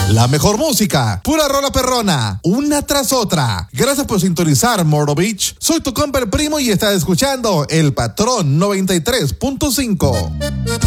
La mejor música, pura rola perrona, una tras otra. Gracias por sintonizar Murdo Beach. Soy tu compa el primo y estás escuchando El Patrón 93.5.